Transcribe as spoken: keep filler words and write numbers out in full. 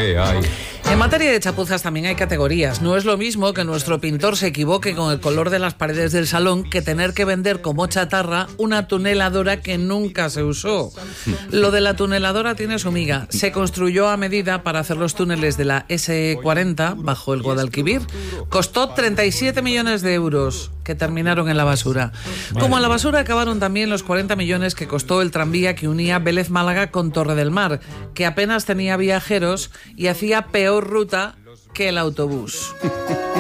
¿Qué hay? En materia de chapuzas también hay categorías. No es lo mismo que nuestro pintor se equivoque con el color de las paredes del salón que tener que vender como chatarra una tuneladora que nunca se usó. Lo de la tuneladora tiene su miga. Se construyó a medida para hacer los túneles de la ese cuarenta bajo el Guadalquivir. Costó treinta y siete millones de euros que terminaron en la basura. Como en la basura acabaron también los cuarenta millones que costó el tranvía que unía Vélez Málaga con Torre del Mar, que apenas tenía viajeros y hacía peor ruta que el autobús.